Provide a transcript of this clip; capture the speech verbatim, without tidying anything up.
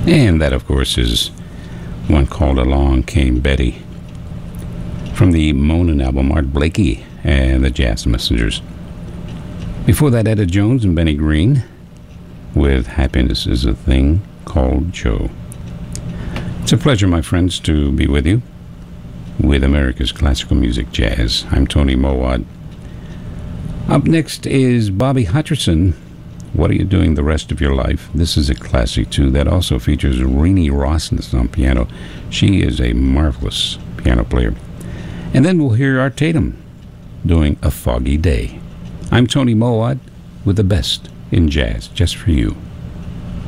And that, of course, is one called Along Came Betty. From the Moanin' album, Art Blakey and the Jazz Messengers. Before that, Etta Jones and Benny Green with Happiness is a Thing Called Joe. It's a pleasure, my friends, to be with you with America's Classical Music Jazz. I'm Tony Mowat. Up next is Bobby Hutcherson. What Are You Doing the Rest of Your Life? This is a classic, too, that also features Renee Rossness on piano. She is a marvelous piano player. And then we'll hear Art Tatum doing A Foggy Day. I'm Tony Mowat with the best in jazz, just for you.